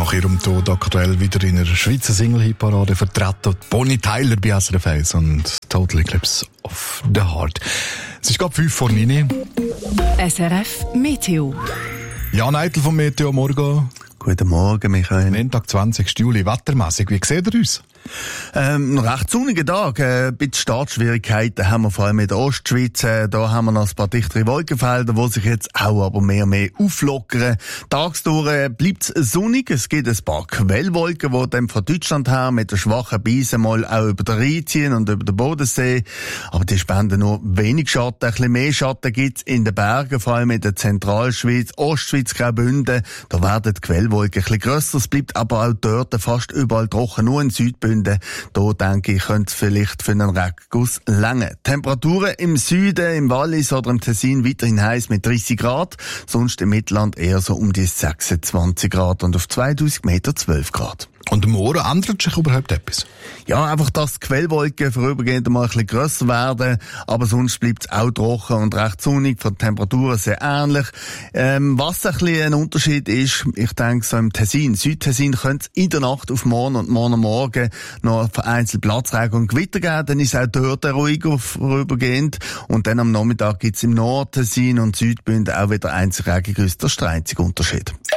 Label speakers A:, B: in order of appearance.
A: nach ihrem Tod aktuell wieder in der Schweizer Single-Hit-Parade vertreten. Bonnie Tyler bei SRF 1 und Total Eclipse of the Heart. Es ist gerade 5 vor 9.
B: SRF Meteo.
A: Jan Eitel vom Meteo, morgen.
C: Guten Morgen, Michael.
A: Montag, 20. Juli, wettermässig. Wie seht ihr uns?
C: Ein recht sonniger Tag. Ein bisschen Startschwierigkeiten haben wir vor allem in der Ostschweiz. Da haben wir noch ein paar dichtere Wolkenfelder, die sich jetzt auch aber mehr und mehr auflockern. Tagsdurch bleibt es sonnig. Es gibt ein paar Quellwolken, die dann von Deutschland her mit der schwachen Brise mal auch über den Rhein ziehen und über den Bodensee. Aber die spenden nur wenig Schatten. Ein bisschen mehr Schatten gibt es in den Bergen, vor allem in der Zentralschweiz, Ostschweiz, Graubünden. Da werden die Quellwolken ein bisschen grösser. Es bleibt aber auch dort fast überall trocken, nur in Südbünden. Da denke ich, könnte es vielleicht für einen Regenguss länger. Temperaturen im Süden, im Wallis oder im Tessin weiterhin heiß mit 30 Grad. Sonst im Mittelland eher so um die 26 Grad und auf 2000 Meter 12 Grad.
A: Und morgen ändert sich überhaupt etwas?
C: Ja, einfach, dass die Quellwolken vorübergehend mal ein bisschen grösser werden, aber sonst bleibt es auch trocken und recht sonnig, von den Temperaturen sehr ähnlich. Was ein bisschen ein Unterschied ist, ich denke, so im Tessin, Südtessin, könnte es in der Nacht auf morgen und morgen am Morgen noch vereinzelt Platzregen und Gewitter geben, dann ist es auch dort ruhiger vorübergehend und dann am Nachmittag gibt es im Nordtessin und Südbünden auch wieder einzelne Regengüsse, das ist der einzige Unterschied.